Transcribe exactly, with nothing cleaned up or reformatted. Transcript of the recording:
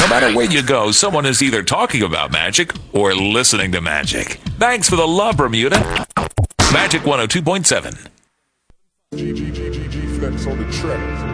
matter where you go, someone is either talking about magic or listening to magic. Thanks for the love, Bermuda. Magic one oh two point seven. G G G G G Flex on the track.